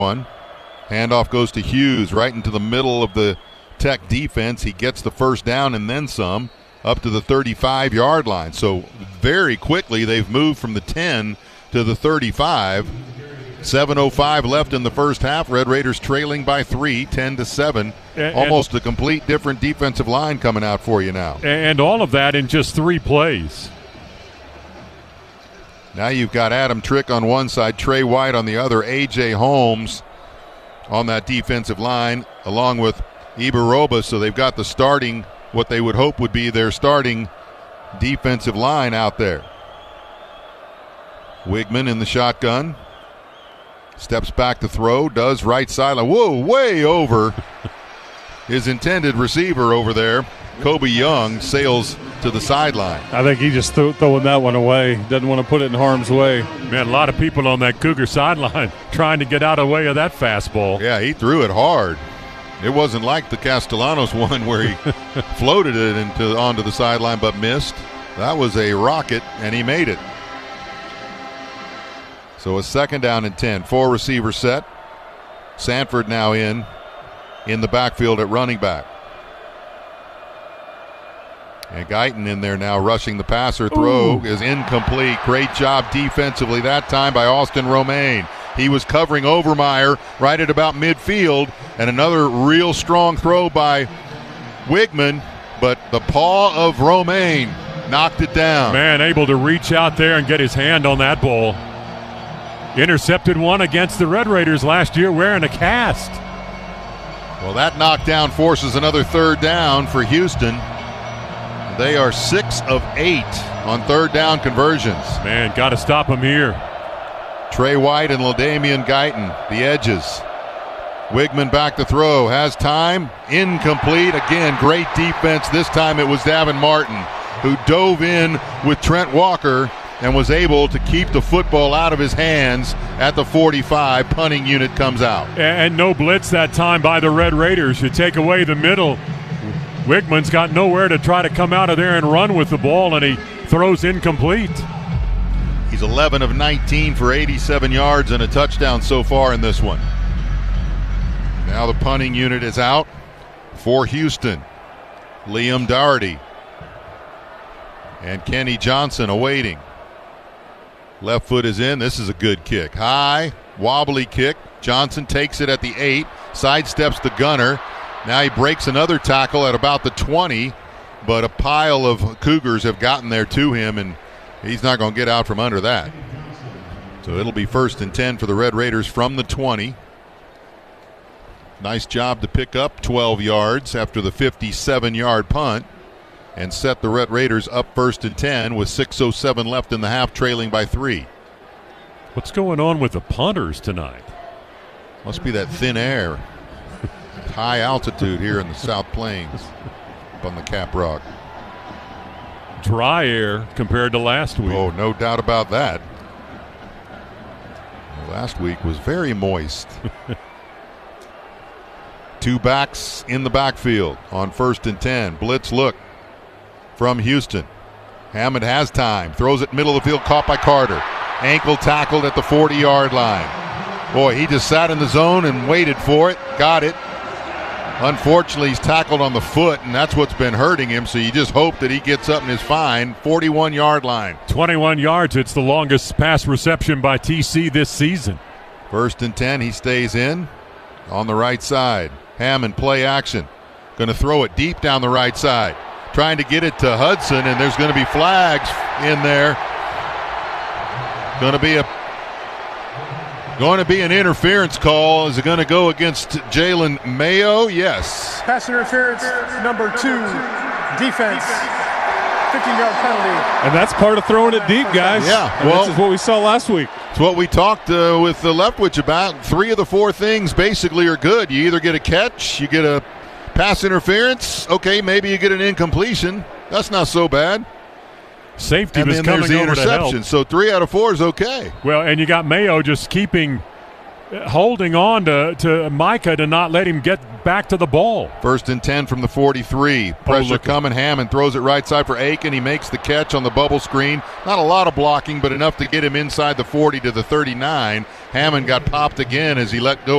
one. Handoff goes to Hughes right into the middle of the Tech defense. He gets the first down and then some up to the 35-yard line. So very quickly they've moved from the 10 to the 35. 7:05 left in the first half. Red Raiders trailing by 3, 10-7. Almost a complete different defensive line coming out for you now. And all of that in just 3 plays. Now you've got Adam Trick on one side, Trey White on the other, A.J. Holmes on that defensive line, along with Ibaroba. So they've got the starting, what they would hope would be their starting defensive line out there. Wigman in the shotgun. Steps back to throw, does right sideline. Whoa, way over his intended receiver over there. Kobe Young sails to the sideline. I think he just throwing that one away. Doesn't want to put it in harm's way. Man, a lot of people on that Cougar sideline trying to get out of the way of that fastball. Yeah, he threw it hard. It wasn't like the Castellanos one where he floated it onto the sideline but missed. That was a rocket, and he made it. So a second down and 10. 4 receiver set. Sanford now in the backfield at running back. And Guyton in there now rushing the passer. Throw is incomplete. Great job defensively that time by Austin Romaine. He was covering Overmeyer right at about midfield. And another real strong throw by Wigman. But the paw of Romaine knocked it down. Man, able to reach out there and get his hand on that ball. Intercepted one against the Red Raiders last year wearing a cast. Well, that knockdown forces another third down for Houston. They are 6 of 8 on third down conversions. Man, got to stop him here. Trey White and LaDamian Guyton, the edges. Wigman back to throw, has time, incomplete. Again, great defense. This time it was Davin Martin who dove in with Trent Walker and was able to keep the football out of his hands at the 45. Punting unit comes out. And no blitz that time by the Red Raiders. You take away the middle. Wigman's got nowhere to try to come out of there and run with the ball, and he throws incomplete. He's 11 of 19 for 87 yards and a touchdown so far in this one. Now the punting unit is out for Houston. Liam Doherty and Kenny Johnson awaiting. Left foot is in. This is a good kick. High, wobbly kick. Johnson takes it at the 8, sidesteps the gunner. Now he breaks another tackle at about the 20, but a pile of Cougars have gotten there to him, and he's not going to get out from under that. So it'll be 1st and 10 for the Red Raiders from the 20. Nice job to pick up 12 yards after the 57-yard punt and set the Red Raiders up 1st and 10 with 6:07 left in the half, trailing by 3. What's going on with the punters tonight? Must be that thin air. High altitude here in the South Plains up on the Cap Rock. Dry air compared to last week. Oh, no doubt about that. Last week was very moist. 2 backs in the backfield on 1st and 10. Blitz look from Houston. Hammond has time. Throws it middle of the field, caught by Carter. Ankle tackled at the 40-yard line. Boy, he just sat in the zone and waited for it. Got it. Unfortunately, he's tackled on the foot, and that's what's been hurting him, so you just hope that he gets up and is fine. 41-yard line. 21 yards. It's the longest pass reception by TC this season. 1st and 10. He stays in on the right side. Hammond, play action. Going to throw it deep down the right side. Trying to get it to Hudson, and there's going to be flags in there. Going to be an interference call. Is it going to go against Jalen Mayo? Yes. Pass interference number 2, defense, 15-yard penalty. And that's part of throwing it deep, guys. Yeah, and this is what we saw last week. It's what we talked with Leftwich about. 3 of the 4 things basically are good. You either get a catch, you get a pass interference, okay, maybe you get an incompletion. That's not so bad. Safety and was then coming there's the over interception. to help. So 3 out of 4 is okay. Well, and you got Mayo just holding on to Micah to not let him get back to the ball. 1st and 10 from the 43. Pressure coming. Hammond throws it right side for Aiken. He makes the catch on the bubble screen. Not a lot of blocking, but enough to get him inside the 40 to the 39. Hammond got popped again as he let go